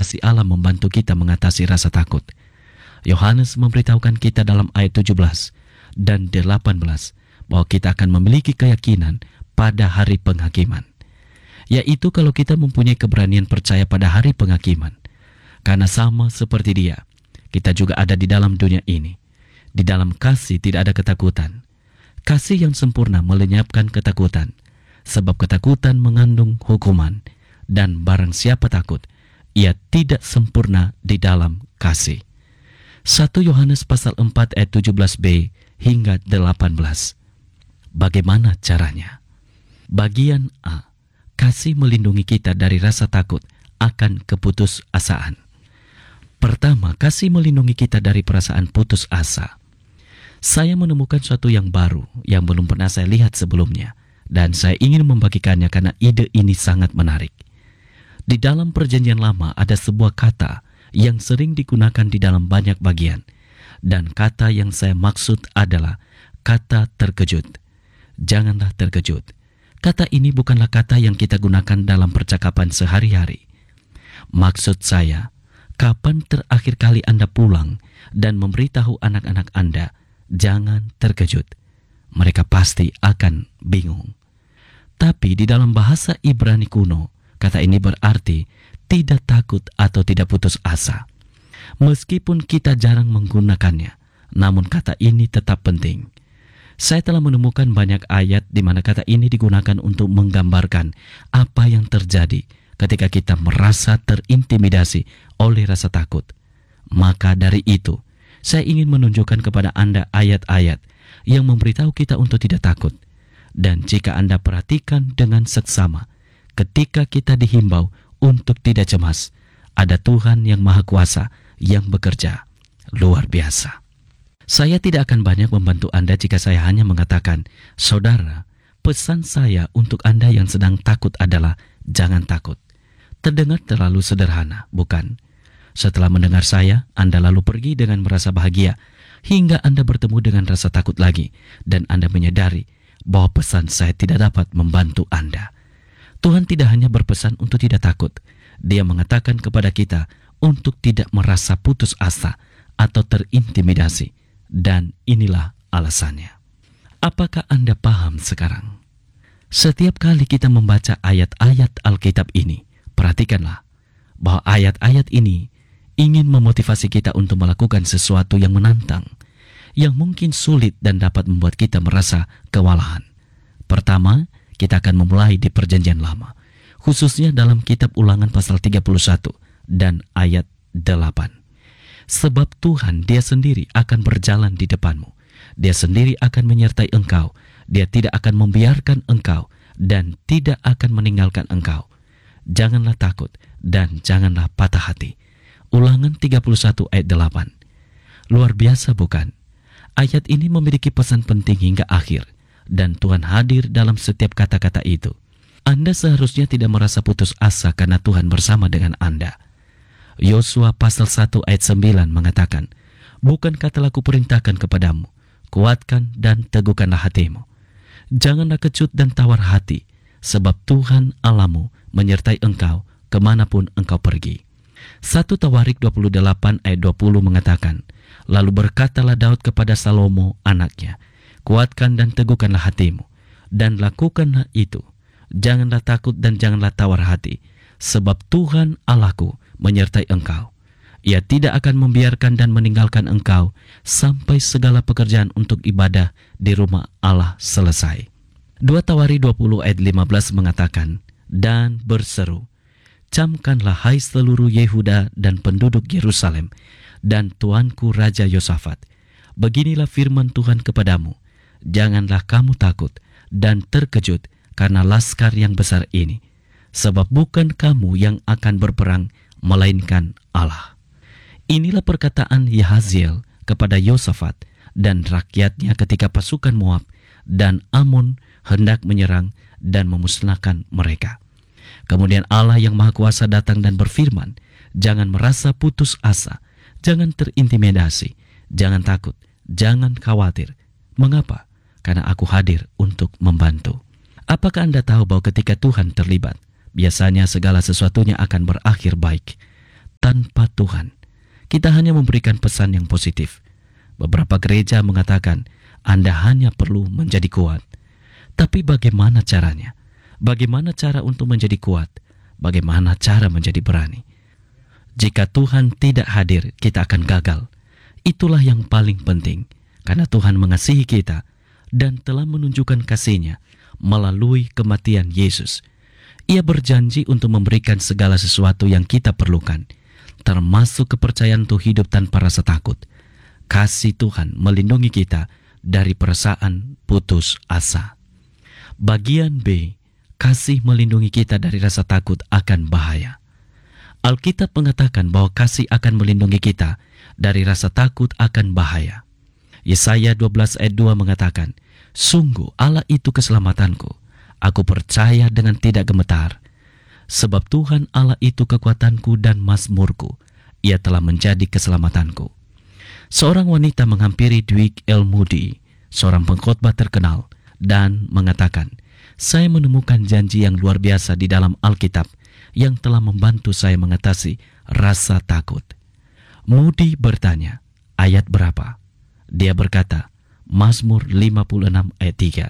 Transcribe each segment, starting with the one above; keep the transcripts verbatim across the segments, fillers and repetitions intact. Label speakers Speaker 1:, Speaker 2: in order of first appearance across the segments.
Speaker 1: kasih Allah membantu kita mengatasi rasa takut. Yohanes memberitahukan kita dalam ayat tujuh belas dan delapan belas bahwa kita akan memiliki keyakinan pada hari penghakiman, yaitu kalau kita mempunyai keberanian percaya pada hari penghakiman. Karena sama seperti Dia, kita juga ada di dalam dunia ini. Di dalam kasih tidak ada ketakutan. Kasih yang sempurna melenyapkan ketakutan, sebab ketakutan mengandung hukuman, dan barang siapa takut, ia tidak sempurna di dalam kasih. satu Yohanes pasal empat ayat tujuh belas b hingga delapan belas. Bagaimana caranya? Bagian A. Kasih melindungi kita dari rasa takut akan keputusasaan. Pertama, kasih melindungi kita dari perasaan putus asa. Saya menemukan suatu yang baru yang belum pernah saya lihat sebelumnya, dan saya ingin membagikannya karena ide ini sangat menarik. Di dalam Perjanjian Lama ada sebuah kata yang sering digunakan di dalam banyak bagian, dan kata yang saya maksud adalah kata terkejut. Janganlah terkejut. Kata ini bukanlah kata yang kita gunakan dalam percakapan sehari-hari. Maksud saya, kapan terakhir kali Anda pulang dan memberitahu anak-anak Anda, jangan terkejut? Mereka pasti akan bingung. Tapi di dalam bahasa Ibrani kuno, kata ini berarti tidak takut atau tidak putus asa. Meskipun kita jarang menggunakannya, namun kata ini tetap penting. Saya telah menemukan banyak ayat di mana kata ini digunakan untuk menggambarkan apa yang terjadi ketika kita merasa terintimidasi oleh rasa takut. Maka dari itu, saya ingin menunjukkan kepada Anda ayat-ayat yang memberitahu kita untuk tidak takut. Dan jika Anda perhatikan dengan seksama, ketika kita dihimbau untuk tidak cemas, ada Tuhan yang Maha Kuasa yang bekerja luar biasa. Saya tidak akan banyak membantu Anda jika saya hanya mengatakan, saudara, pesan saya untuk Anda yang sedang takut adalah jangan takut. Terdengar terlalu sederhana, bukan? Setelah mendengar saya, Anda lalu pergi dengan merasa bahagia, hingga Anda bertemu dengan rasa takut lagi, dan Anda menyadari bahwa pesan saya tidak dapat membantu Anda. Tuhan tidak hanya berpesan untuk tidak takut, Dia mengatakan kepada kita untuk tidak merasa putus asa atau terintimidasi. Dan inilah alasannya. Apakah Anda paham sekarang? Setiap kali kita membaca ayat-ayat Alkitab ini, perhatikanlah bahwa ayat-ayat ini ingin memotivasi kita untuk melakukan sesuatu yang menantang, yang mungkin sulit dan dapat membuat kita merasa kewalahan. Pertama, kita akan memulai di Perjanjian Lama, khususnya dalam kitab Ulangan pasal tiga puluh satu dan ayat delapan. Sebab Tuhan Dia sendiri akan berjalan di depanmu. Dia sendiri akan menyertai engkau. Dia tidak akan membiarkan engkau dan tidak akan meninggalkan engkau. Janganlah takut dan janganlah patah hati. Ulangan tiga puluh satu ayat delapan. Luar biasa bukan? Ayat ini memiliki pesan penting hingga akhir, dan Tuhan hadir dalam setiap kata-kata itu. Anda seharusnya tidak merasa putus asa karena Tuhan bersama dengan Anda. Yosua pasal satu ayat sembilan mengatakan, bukankah telah kuperintahkan kepadamu, kuatkan dan teguhkanlah hatimu. Janganlah kecut dan tawar hati, sebab Tuhan Allahmu menyertai engkau kemanapun engkau pergi. satu Tawarik dua puluh delapan ayat dua puluh mengatakan, lalu berkatalah Daud kepada Salomo anaknya, kuatkan dan teguhkanlah hatimu, dan lakukanlah itu. Janganlah takut dan janganlah tawar hati, sebab Tuhan Allahku menyertai engkau. Ia tidak akan membiarkan dan meninggalkan engkau sampai segala pekerjaan untuk ibadah di rumah Allah selesai. dua Tawarik dua puluh ayat lima belas mengatakan, dan berseru, camkanlah hai seluruh Yehuda dan penduduk Yerusalem, dan tuanku Raja Yosafat. Beginilah firman Tuhan kepadamu, janganlah kamu takut dan terkejut karena laskar yang besar ini, sebab bukan kamu yang akan berperang, melainkan Allah. Inilah perkataan Yahaziel kepada Yosafat dan rakyatnya ketika pasukan Moab dan Amon hendak menyerang dan memusnahkan mereka. Kemudian Allah yang Maha Kuasa datang dan berfirman, jangan merasa putus asa, jangan terintimidasi, jangan takut, jangan khawatir. Mengapa? Karena aku hadir untuk membantu. Apakah Anda tahu bahwa ketika Tuhan terlibat, biasanya segala sesuatunya akan berakhir baik. tanpa Tuhan. Kita hanya memberikan pesan yang positif. Beberapa gereja mengatakan, Anda hanya perlu menjadi kuat. Tapi bagaimana caranya? Bagaimana cara untuk menjadi kuat? Bagaimana cara menjadi berani? Jika Tuhan tidak hadir, kita akan gagal. Itulah yang paling penting, karena Tuhan mengasihi kita dan telah menunjukkan kasih-Nya melalui kematian Yesus. Ia berjanji untuk memberikan segala sesuatu yang kita perlukan, termasuk kepercayaan untuk hidup tanpa rasa takut. Kasih Tuhan melindungi kita dari perasaan putus asa. Bagian B, kasih melindungi kita dari rasa takut akan bahaya. Alkitab mengatakan bahwa kasih akan melindungi kita dari rasa takut akan bahaya. Yesaya dua belas ayat dua mengatakan, "Sungguh Allah itu keselamatanku. Aku percaya dengan tidak gemetar. Sebab Tuhan Allah itu kekuatanku dan mazmurku. Ia telah menjadi keselamatanku." Seorang wanita menghampiri Dwight L. Moody, seorang pengkhotbah terkenal, dan mengatakan, "Saya menemukan janji yang luar biasa di dalam Alkitab yang telah membantu saya mengatasi rasa takut." Moody bertanya, "Ayat berapa?" Dia berkata, Mazmur lima puluh enam ayat tiga.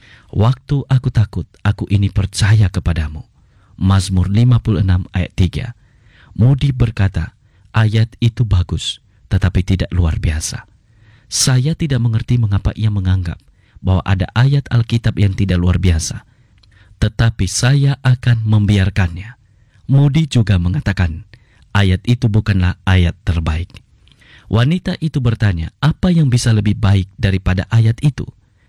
Speaker 1: "Waktu aku takut, aku ini percaya kepadamu." Mazmur lima puluh enam ayat tiga. Moody berkata, ayat itu bagus, tetapi tidak luar biasa. Saya tidak mengerti mengapa ia menganggap bahwa ada ayat Alkitab yang tidak luar biasa, tetapi saya akan membiarkannya. Moody juga mengatakan, ayat itu bukanlah ayat terbaik. Wanita itu bertanya, apa yang bisa lebih baik daripada ayat itu?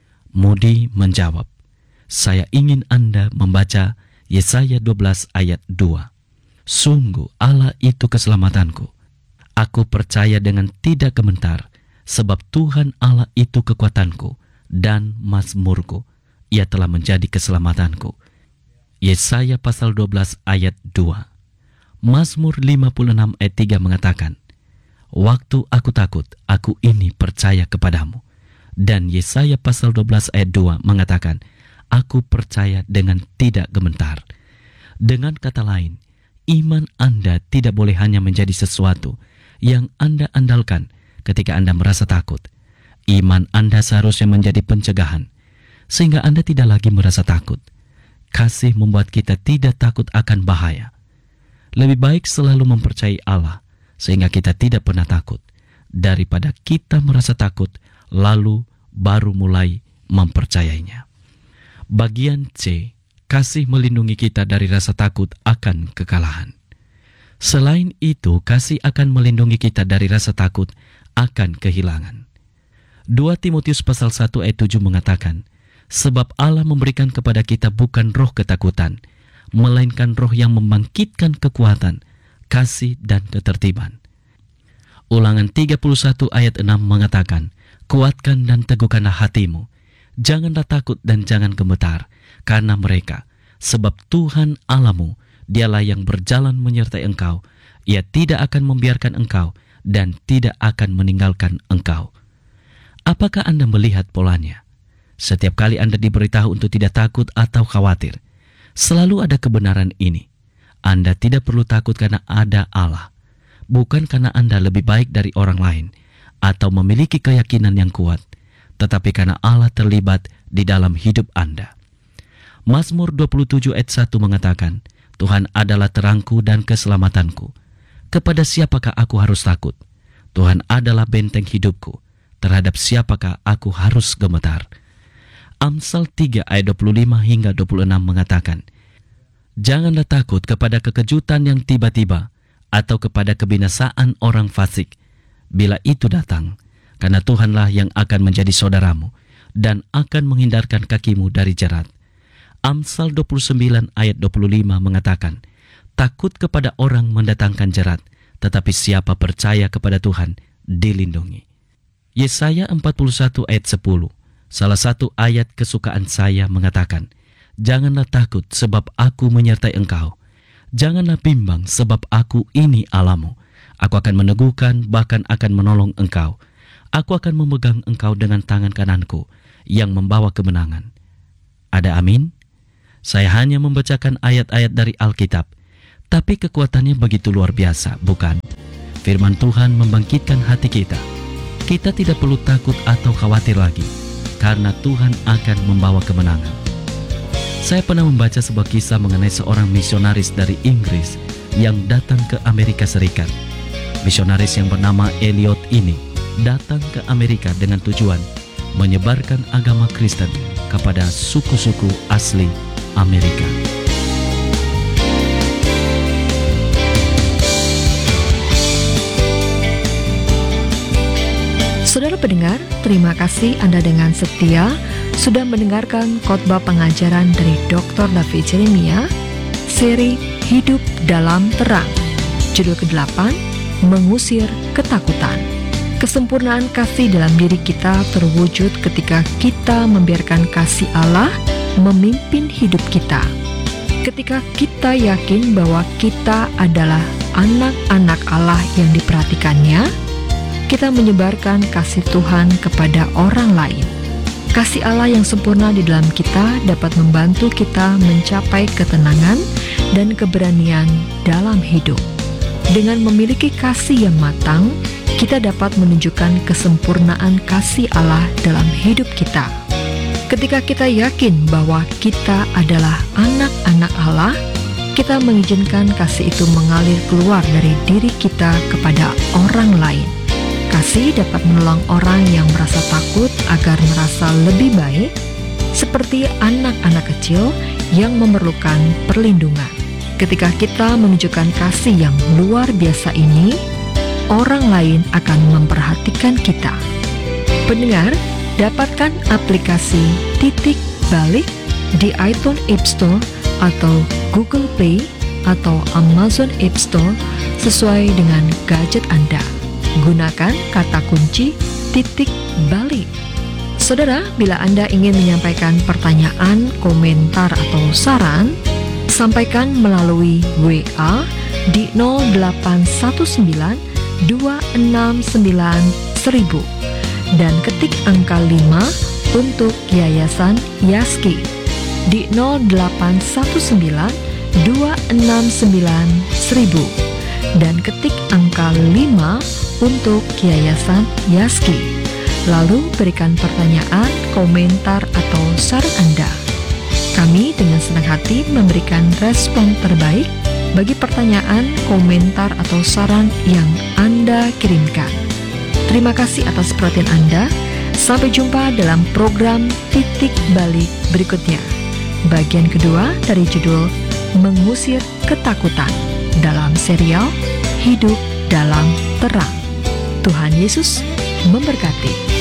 Speaker 1: Moody menjawab, saya ingin Anda membaca Yesaya dua belas ayat dua. "Sungguh Allah itu keselamatanku. Aku percaya dengan tidak gemetar, sebab Tuhan Allah itu kekuatanku dan mazmurku. Ia telah menjadi keselamatanku." Yesaya pasal dua belas ayat dua. Mazmur lima puluh enam ayat tiga mengatakan, "Waktu aku takut, aku ini percaya kepadamu." Dan Yesaya pasal dua belas ayat dua mengatakan, "Aku percaya dengan tidak gemetar." Dengan kata lain, iman Anda tidak boleh hanya menjadi sesuatu yang Anda andalkan ketika Anda merasa takut. Iman Anda seharusnya menjadi pencegahan, sehingga Anda tidak lagi merasa takut. Kasih membuat kita tidak takut akan bahaya. Lebih baik selalu mempercayai Allah, sehingga kita tidak pernah takut, daripada kita merasa takut, lalu baru mulai mempercayainya. Bagian C, kasih melindungi kita dari rasa takut akan kekalahan. Selain itu, kasih akan melindungi kita dari rasa takut akan kehilangan. dua Timotius pasal satu ayat tujuh mengatakan, "Sebab Allah memberikan kepada kita bukan roh ketakutan, melainkan roh yang membangkitkan kekuatan, kasih dan ketertiban." Ulangan tiga puluh satu ayat enam mengatakan, "Kuatkan dan teguhkanlah hatimu. Janganlah takut dan jangan gemetar karena mereka, sebab Tuhan Allahmu, Dialah yang berjalan menyertai engkau. Ia tidak akan membiarkan engkau dan tidak akan meninggalkan engkau." Apakah Anda melihat polanya? Setiap kali Anda diberitahu untuk tidak takut atau khawatir, selalu ada kebenaran ini. Anda tidak perlu takut karena ada Allah, bukan karena Anda lebih baik dari orang lain atau memiliki keyakinan yang kuat, tetapi karena Allah terlibat di dalam hidup Anda. Mazmur dua puluh tujuh ayat satu mengatakan, "Tuhan adalah terangku dan keselamatanku. Kepada siapakah aku harus takut? Tuhan adalah benteng hidupku. Terhadap siapakah aku harus gemetar?" Amsal tiga ayat dua puluh lima hingga dua puluh enam mengatakan, "Janganlah takut kepada kekejutan yang tiba-tiba atau kepada kebinasaan orang fasik bila itu datang, karena Tuhanlah yang akan menjadi saudaramu dan akan menghindarkan kakimu dari jerat." Amsal dua puluh sembilan ayat dua puluh lima mengatakan, "Takut kepada orang mendatangkan jerat, tetapi siapa percaya kepada Tuhan dilindungi." Yesaya empat puluh satu ayat sepuluh, salah satu ayat kesukaan saya, mengatakan, "Janganlah takut sebab aku menyertai engkau. Janganlah bimbang sebab aku ini Allahmu. Aku akan meneguhkan, bahkan akan menolong engkau. Aku akan memegang engkau dengan tangan kananku yang membawa kemenangan." Ada amin? Saya hanya membacakan ayat-ayat dari Alkitab, tapi kekuatannya begitu luar biasa, bukan? Firman Tuhan membangkitkan hati kita. Kita tidak perlu takut atau khawatir lagi, karena Tuhan akan membawa kemenangan. Saya pernah membaca sebuah kisah mengenai seorang misionaris dari Inggris yang datang ke Amerika Serikat. Misionaris yang bernama Eliot ini datang ke Amerika dengan tujuan menyebarkan agama Kristen kepada suku-suku asli Amerika.
Speaker 2: Saudara pendengar, terima kasih Anda dengan setia sudah mendengarkan khotbah pengajaran dari doktor David Jeremia, seri Hidup Dalam Terang. Judul kedelapan, Mengusir Ketakutan. Kesempurnaan kasih dalam diri kita terwujud ketika kita membiarkan kasih Allah memimpin hidup kita. Ketika kita yakin bahwa kita adalah anak-anak Allah yang diperhatikannya, kita menyebarkan kasih Tuhan kepada orang lain. Kasih Allah yang sempurna di dalam kita dapat membantu kita mencapai ketenangan dan keberanian dalam hidup. Dengan memiliki kasih yang matang, kita dapat menunjukkan kesempurnaan kasih Allah dalam hidup kita. Ketika kita yakin bahwa kita adalah anak-anak Allah, kita mengizinkan kasih itu mengalir keluar dari diri kita kepada orang lain. Kasih dapat menolong orang yang merasa takut agar merasa lebih baik, seperti anak-anak kecil yang memerlukan perlindungan. Ketika kita menunjukkan kasih yang luar biasa ini, orang lain akan memperhatikan kita. Pendengar, dapatkan aplikasi Titik Balik di iTunes App Store atau Google Play atau Amazon App Store sesuai dengan gadget Anda. Gunakan kata kunci titik balik. Saudara, bila Anda ingin menyampaikan pertanyaan, komentar, atau saran, sampaikan melalui W A di nol delapan satu sembilan dua enam sembilan seribu dan ketik angka lima untuk Yayasan Yaski di nol delapan satu sembilan dua enam sembilan seribu dan ketik angka lima untuk Yayasan Yaski. Lalu berikan pertanyaan, komentar, atau saran Anda. Kami dengan senang hati memberikan respon terbaik bagi pertanyaan, komentar, atau saran yang Anda kirimkan. Terima kasih atas perhatian Anda. Sampai jumpa dalam program Titik Balik berikutnya. Bagian kedua dari judul Mengusir Ketakutan dalam serial Hidup Dalam Terang. Tuhan Yesus memberkati.